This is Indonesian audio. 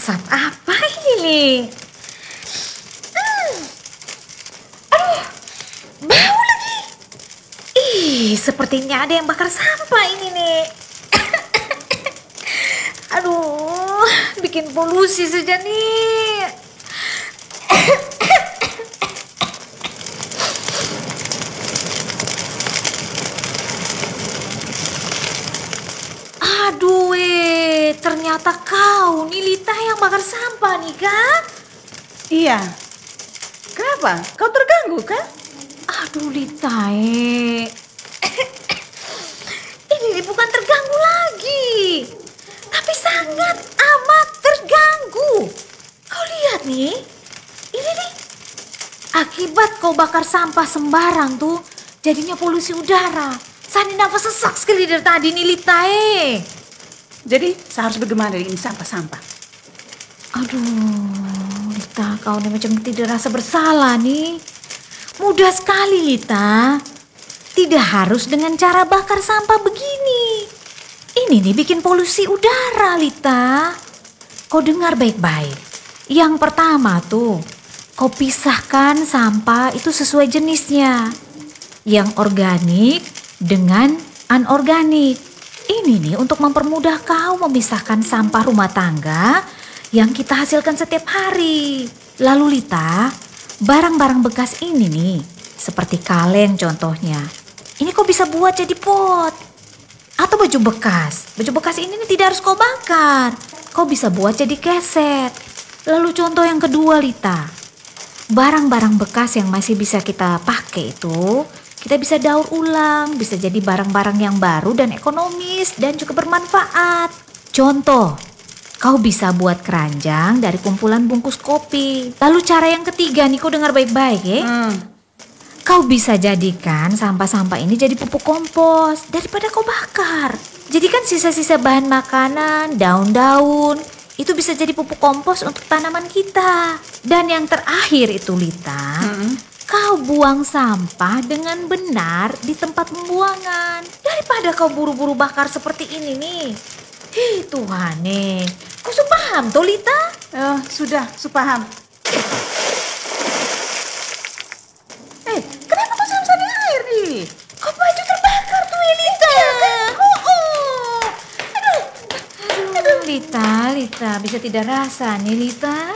Asap apa ini? Aduh, bau lagi. Ih, sepertinya ada yang bakar sampah ini nih. Aduh, bikin polusi saja nih. Aduh, ternyata kau nih Lita yang bakar sampah nih kan? Iya. Kenapa? Kau terganggu kan? Aduh Lita, ini bukan terganggu lagi, tapi sangat amat terganggu. Kau lihat nih, ini nih. Akibat kau bakar sampah sembarang tuh, jadinya polusi udara. Sani nafas sesak sekali dari tadi nih Lita. Jadi saya harus bagaimana dengan ini sampah-sampah? Aduh, Lita, kau nih macam tidak rasa bersalah nih. Mudah sekali, Lita. Tidak harus dengan cara bakar sampah begini. Ini nih bikin polusi udara, Lita. Kau dengar baik-baik. Yang pertama tuh, kau pisahkan sampah itu sesuai jenisnya. Yang organik dengan anorganik. Ini nih untuk mempermudah kau memisahkan sampah rumah tangga yang kita hasilkan setiap hari. Lalu Lita, barang-barang bekas ini nih, seperti kaleng contohnya. Ini kau bisa buat jadi pot. Atau baju bekas. Baju bekas ini nih tidak harus kau bakar. Kau bisa buat jadi keset. Lalu contoh yang kedua Lita, barang-barang bekas yang masih bisa kita pakai itu kita bisa daur ulang, bisa jadi barang-barang yang baru dan ekonomis dan juga bermanfaat. Contoh, kau bisa buat keranjang dari kumpulan bungkus kopi. Lalu cara yang ketiga nih, kau dengar baik-baik ya. Kau bisa jadikan sampah-sampah ini jadi pupuk kompos daripada kau bakar. Jadikan sisa-sisa bahan makanan, daun-daun, itu bisa jadi pupuk kompos untuk tanaman kita. Dan yang terakhir itu Lita, kau buang sampah dengan benar di tempat pembuangan. Daripada kau buru-buru bakar seperti ini nih. Hei Tuhan nih, kau sudah paham toh Lita? Sudah paham. Kenapa kau samsani air nih? Kau baju terbakar tuh ya Lita. Aduh, Lita, bisa tidak rasa nih Lita?